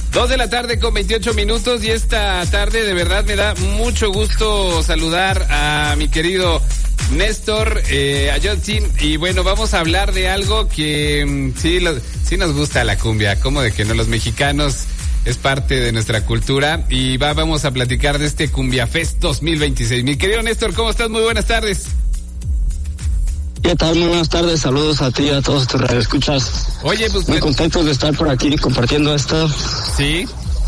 2:28 p.m. y esta tarde de verdad me da mucho gusto saludar a mi querido Néstor, a Jotin, y bueno, vamos a hablar de algo que sí nos gusta la cumbia, como de que no, los mexicanos es parte de nuestra cultura y vamos a platicar de este Cumbia Fest 2026. Mi querido Néstor, ¿cómo estás? Muy buenas tardes. ¿Qué tal? Muy buenas tardes, saludos a ti y a todos tus radioescuchas. Oye, pues muy contentos de estar por aquí compartiendo esto. Sí.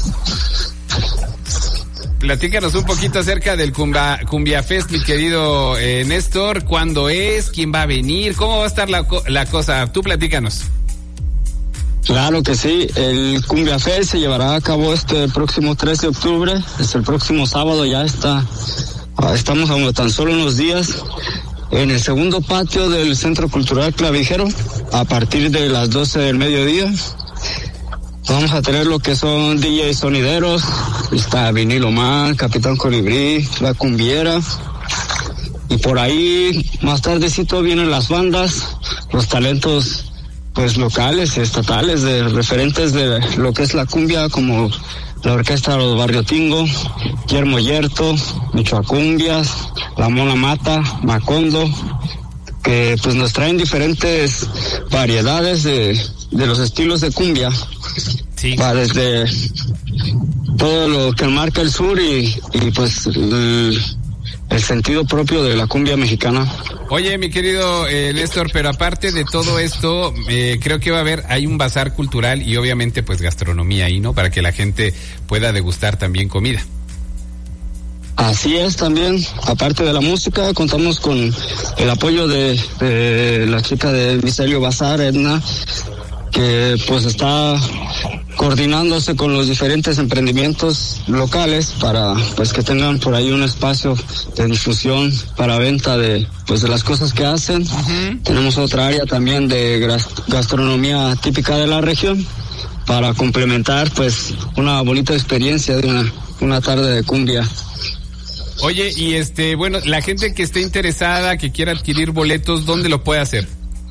Platícanos un poquito acerca del Cumbia Fest, mi querido Néstor. ¿Cuándo es? ¿Quién va a venir? ¿Cómo va a estar la cosa? Tú platícanos. Claro que sí, el Cumbia Fest se llevará a cabo este próximo 13 de octubre, es el próximo sábado, ya estamos a tan solo unos días, en el segundo patio del Centro Cultural Clavijero, a partir de las 12 del mediodía. Vamos a tener lo que son DJ sonideros, está Vinilo Man, Capitán Colibrí, La Cumbiera, y por ahí más tardecito vienen las bandas, los talentos pues locales, estatales, de referentes de lo que es la cumbia, como la Orquesta Los Barriotingo, Yermo Yerto, Michoacumbias, La Mona Mata, Macondo, que pues nos traen diferentes variedades de los estilos de cumbia. Sí. Va desde todo lo que marca el sur y pues el sentido propio de la cumbia mexicana. Oye, mi querido Néstor, pero aparte de todo esto, creo que hay un bazar cultural y obviamente pues gastronomía ahí, ¿no? Para que la gente pueda degustar también comida. Así es, también, aparte de la música, contamos con el apoyo de la chica de Misterio Bazar, Edna, que pues está coordinándose con los diferentes emprendimientos locales para pues que tengan por ahí un espacio de difusión para venta de las cosas que hacen. Uh-huh. Tenemos otra área también de gastronomía típica de la región para complementar pues una bonita experiencia de una tarde de cumbia. Oye, y bueno, la gente que esté interesada, que quiera adquirir boletos, ¿dónde lo puede hacer?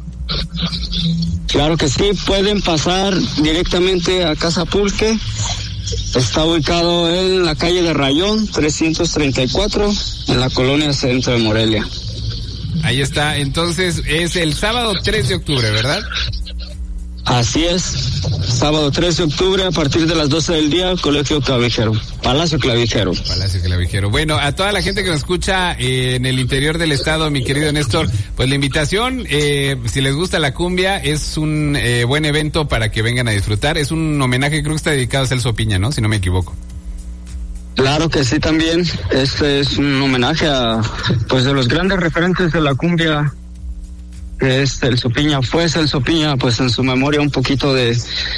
Claro que sí, pueden pasar directamente a Casa Pulque. Está ubicado en la calle de Rayón, 334, en la colonia Centro de Morelia. Ahí está, entonces es el sábado 3 de octubre, ¿verdad? Así es, sábado 3 de octubre a partir de las 12 del día, Colegio Clavijero, Palacio Clavijero. Palacio Clavijero. Bueno, a toda la gente que nos escucha en el interior del estado, mi querido Néstor, pues la invitación, si les gusta la cumbia, es un buen evento para que vengan a disfrutar. Es un homenaje, creo que está dedicado a Celso Piña, ¿no? Si no me equivoco. Claro que sí, también. Este es un homenaje a, pues, de los grandes referentes de la cumbia. Es Celso Piña, fue Celso Piña, pues en su memoria un poquito de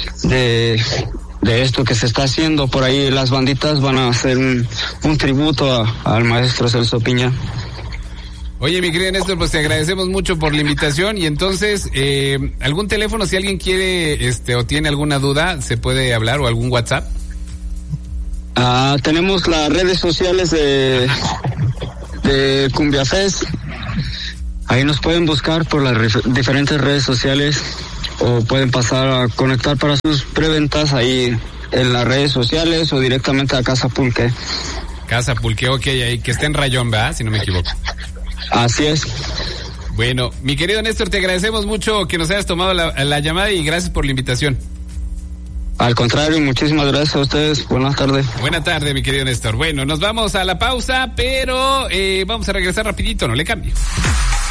esto que se está haciendo por ahí. Las banditas van a hacer un tributo al maestro Celso Piña. Oye, mi querido Néstor, pues te agradecemos mucho por la invitación y entonces, ¿algún teléfono si alguien quiere o tiene alguna duda, se puede hablar o algún WhatsApp? Tenemos las redes sociales de Cumbia Fest. Ahí nos pueden buscar por las diferentes redes sociales o pueden pasar a conectar para sus preventas ahí en las redes sociales o directamente a Casa Pulque. Casa Pulque, ok, ahí que está en Rayón, ¿verdad? Si no me equivoco. Así es. Bueno, mi querido Néstor, te agradecemos mucho que nos hayas tomado la llamada y gracias por la invitación. Al contrario, muchísimas gracias a ustedes. Buenas tardes. Buenas tardes, mi querido Néstor. Bueno, nos vamos a la pausa, pero vamos a regresar rapidito, no le cambie.